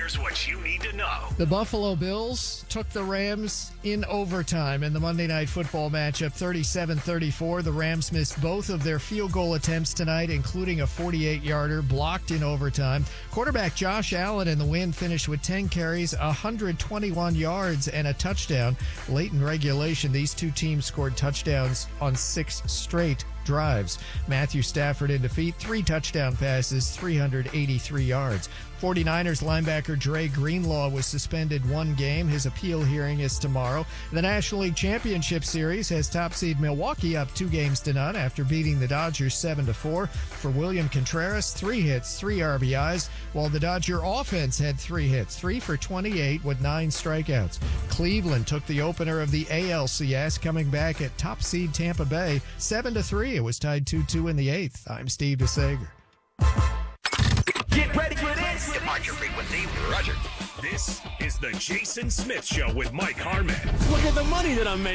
Here's what you need to know. The Buffalo Bills took the Rams in overtime in the Monday Night Football matchup, 37-34. The Rams missed both of their field goal attempts tonight, including a 48-yarder blocked in overtime. Quarterback Josh Allen in the win finished with 10 carries, 121 yards, and a touchdown. Late in regulation, these two teams scored touchdowns on 6 straight drives. Matthew Stafford in defeat, 3 touchdown passes, 383 yards. 49ers linebacker Dre Greenlaw was suspended 1 game. His appeal hearing is tomorrow. The National League Championship Series has top seed Milwaukee up 2-0 after beating the Dodgers 7-4. For William Contreras, 3 hits, 3 RBIs, while the Dodger offense had 3 hits, 3 for 28 with 9 strikeouts. Cleveland took the opener of the ALCS, coming back at top seed Tampa Bay 7-3. It was tied 2-2 in the 8th. I'm Steve DeSager. Get ready for this. Departure frequency, Roger. This is the Jason Smith Show with Mike Harmon. Look at the money that I'm making.